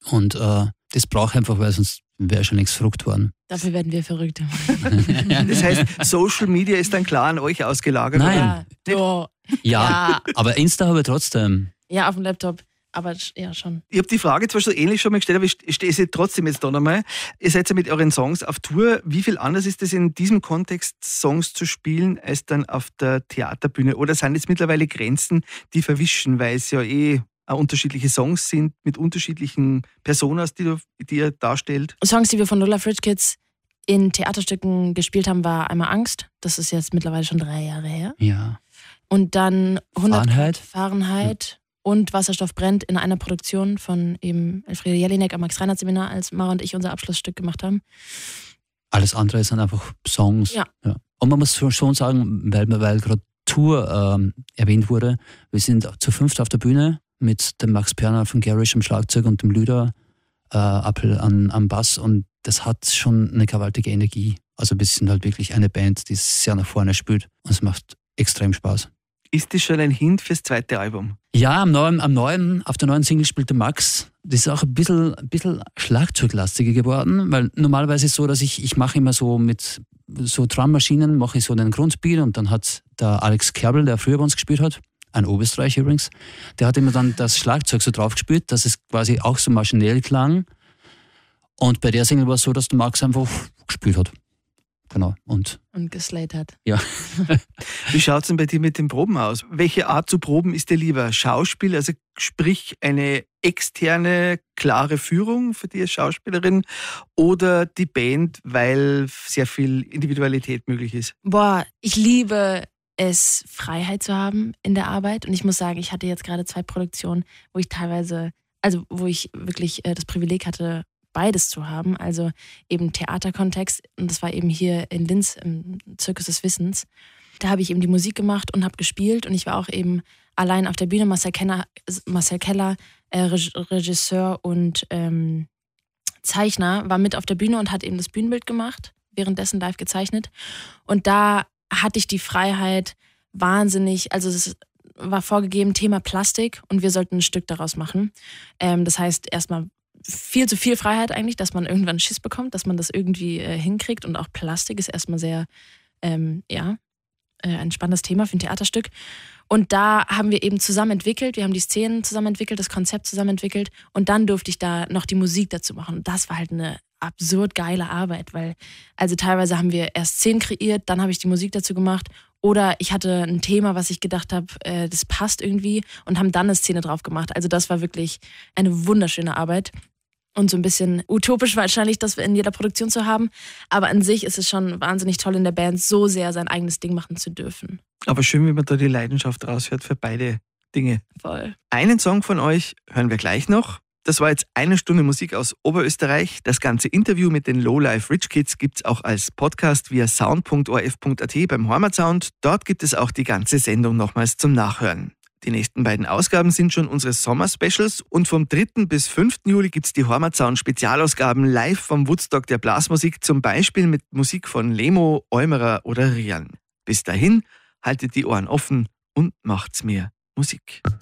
Und das brauche ich einfach, weil sonst wäre schon nichts verrückt worden. Dafür werden wir verrückt. Das heißt, Social Media ist dann klar an euch ausgelagert? Nein. Oder? Ja, aber Insta habe ich trotzdem. Ja, auf dem Laptop. Aber ja, schon. Ich habe die Frage zwar so ähnlich schon mal gestellt, aber ich stehe sie trotzdem jetzt da nochmal. Ihr seid ja mit euren Songs auf Tour. Wie viel anders ist es in diesem Kontext, Songs zu spielen, als dann auf der Theaterbühne? Oder sind jetzt mittlerweile Grenzen, die verwischen, weil es ja auch unterschiedliche Songs sind mit unterschiedlichen Personas, die ihr darstellt? Songs, die wir von Low-Life Rich Kids in Theaterstücken gespielt haben, war einmal Angst. Das ist jetzt mittlerweile schon 3 Jahre her. Ja. Und dann 100 Fahrenheit. Und Wasserstoff brennt in einer Produktion von eben Elfriede Jelinek am Max-Reinhardt-Seminar, als Mara und ich unser Abschlussstück gemacht haben. Alles andere sind einfach Songs. Ja. Und man muss schon sagen, weil gerade Tour erwähnt wurde, wir sind zu 5 auf der Bühne mit dem Max Perner von Garish am Schlagzeug und dem Lüder Appel am Bass, und das hat schon eine gewaltige Energie. Also wir sind halt wirklich eine Band, die sehr nach vorne spielt, und es macht extrem Spaß. Ist das schon ein Hint fürs zweite Album? Ja, auf der neuen Single spielt der Max. Das ist auch ein bisschen schlagzeuglastiger geworden, weil normalerweise ist es so, dass ich mache immer so mit so Drummaschinen, mache ich so den Grundbeat, und dann hat der Alex Kerbel, der früher bei uns gespielt hat, ein Oberösterreicher übrigens, der hat immer dann das Schlagzeug so drauf gespielt, dass es quasi auch so maschinell klang. Und bei der Single war es so, dass der Max einfach gespielt hat. Genau. Und geslayt hat. Ja. Wie schaut es denn bei dir mit den Proben aus? Welche Art zu proben ist dir lieber? Schauspiel, also sprich eine externe, klare Führung für dich als Schauspielerin, oder die Band, weil sehr viel Individualität möglich ist? Ich liebe es, Freiheit zu haben in der Arbeit. Und ich muss sagen, ich hatte jetzt gerade 2 Produktionen, wo ich wirklich das Privileg hatte, beides zu haben, also eben Theaterkontext, und das war eben hier in Linz im Zirkus des Wissens. Da habe ich eben die Musik gemacht und habe gespielt, und ich war auch eben allein auf der Bühne. Marcel Keller, Regisseur und Zeichner, war mit auf der Bühne und hat eben das Bühnenbild gemacht, währenddessen live gezeichnet, und da hatte ich die Freiheit wahnsinnig, also es war vorgegeben, Thema Plastik, und wir sollten ein Stück daraus machen. Das heißt erstmal viel zu viel Freiheit eigentlich, dass man irgendwann Schiss bekommt, dass man das irgendwie hinkriegt, und auch Plastik ist erstmal sehr, ein spannendes Thema für ein Theaterstück. Und da haben wir eben zusammen entwickelt, wir haben die Szenen zusammen entwickelt, das Konzept zusammen entwickelt, und dann durfte ich da noch die Musik dazu machen. Und das war halt eine absurd geile Arbeit, weil also teilweise haben wir erst Szenen kreiert, dann habe ich die Musik dazu gemacht, oder ich hatte ein Thema, was ich gedacht habe, das passt irgendwie, und haben dann eine Szene drauf gemacht. Also das war wirklich eine wunderschöne Arbeit. Und so ein bisschen utopisch wahrscheinlich, das in jeder Produktion zu haben. Aber an sich ist es schon wahnsinnig toll, in der Band so sehr sein eigenes Ding machen zu dürfen. Aber schön, wie man da die Leidenschaft raushört für beide Dinge. Voll. Einen Song von euch hören wir gleich noch. Das war jetzt 1 Stunde Musik aus Oberösterreich. Das ganze Interview mit den Low-Life Rich Kids gibt es auch als Podcast via sound.orf.at beim Heimatsound. Dort gibt es auch die ganze Sendung nochmals zum Nachhören. Die nächsten beiden Ausgaben sind schon unsere Sommer-Specials, und vom 3. bis 5. Juli gibt es die Heimatsound-Spezialausgaben live vom Woodstock der Blasmusik, zum Beispiel mit Musik von Lemo, Eumerer oder Rian. Bis dahin, haltet die Ohren offen und macht's mehr Musik.